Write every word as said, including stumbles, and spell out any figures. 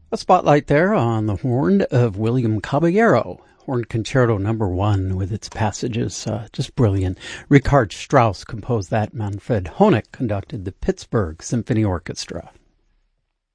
A spotlight there on the horn of William Caballero. Horn Concerto Number One, with its passages uh, just brilliant. Richard Strauss composed that. Manfred Honeck conducted the Pittsburgh Symphony Orchestra.